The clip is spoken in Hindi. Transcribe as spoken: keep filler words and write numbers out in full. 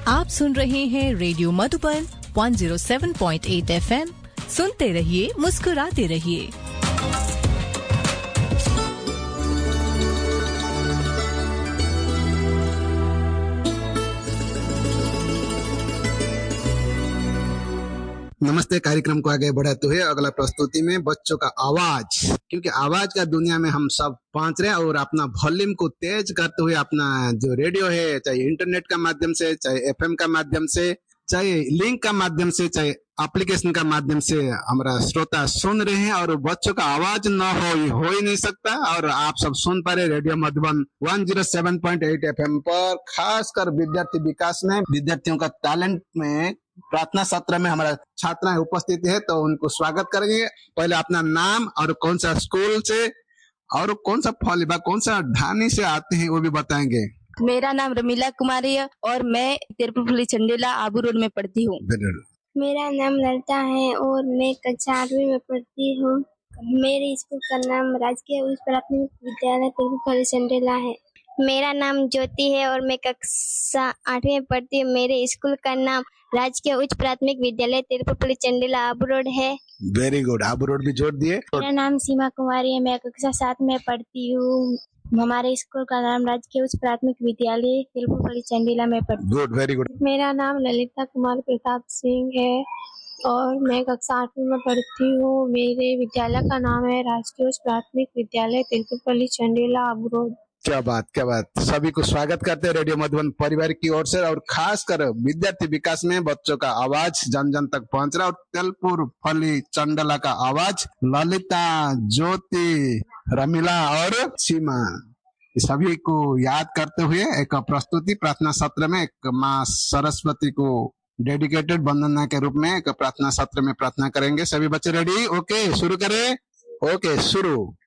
आप सुन रहे हैं रेडियो मधुबन एक सौ सात पॉइंट आठ एफ एम। सुनते रहिए, मुस्कुराते रहिए। नमस्ते। कार्यक्रम को आगे बढ़ाते हुए अगला प्रस्तुति में बच्चों का आवाज, क्योंकि आवाज का दुनिया में हम सब पहुंच रहे हैं और अपना वॉल्यूम को तेज करते हुए अपना जो रेडियो है, चाहे इंटरनेट का माध्यम से, चाहे एफएम का माध्यम से, चाहे लिंक का माध्यम से, चाहे एप्लीकेशन का माध्यम से हमारा श्रोता सुन रहे हैं। और बच्चों का आवाज न हो हो ही नहीं सकता। और आप सब सुन पा रहे रेडियो मधुबन एक सौ सात पॉइंट आठ एफएम पर, खासकर विद्यार्थी विकास में, विद्यार्थियों का टैलेंट में प्रार्थना सत्र में हमारा छात्राएं उपस्थित है, तो उनको स्वागत करेंगे। पहले अपना नाम और कौन सा स्कूल से और कौन सा फॉलीबा कौन सा ढानी से आते हैं वो भी बताएंगे। मेरा नाम रमीला कुमारी है और मैं तिरुपति चंडीला आबू रोड में पढ़ती हूँ। मेरा नाम ललिता है और मैं कक्षा आठवीं में पढ़ती हूँ। मेरे स्कूल का नाम राजकीय उच्च प्राथमिक विद्यालय तिरुपति चंडीला है। मेरा नाम ज्योति है और मैं कक्षा आठवीं में पढ़ती हूँ। मेरे स्कूल का नाम राजकीय उच्च प्राथमिक विद्यालय तिरुपति चंडीला आबू रोड है। वेरी गुड, आबू रोड भी जोड़ दिए। मेरा नाम सीमा कुमारी है, मैं कक्षा सात में पढ़ती हूँ। हमारे स्कूल का नाम राजकीय उच्च प्राथमिक विद्यालय तिरुपति चंडीला में पढ़ती हूँ। Good, very good. मेरा नाम ललिता कुमार प्रताप सिंह है और मैं कक्षा आठवीं में पढ़ती हूँ। मेरे विद्यालय का नाम है राजकीय उच्च प्राथमिक विद्यालय तिरुपति चंडीला आबू रोड। क्या बात, क्या बात। सभी को स्वागत करते हैं रेडियो मधुबन परिवार की ओर से। और खास कर विद्यार्थी विकास में बच्चों का आवाज जन जन तक पहुंच रहा है। और तेलपुर फली चंडला का आवाज ललिता, ज्योति, रमीला और सीमा, सभी को याद करते हुए एक प्रस्तुति प्रार्थना सत्र में एक माँ सरस्वती को डेडिकेटेड वंदना के रूप में एक प्रार्थना सत्र में प्रार्थना करेंगे। सभी बच्चे रेडी? ओके, शुरू करें। ओके, शुरू।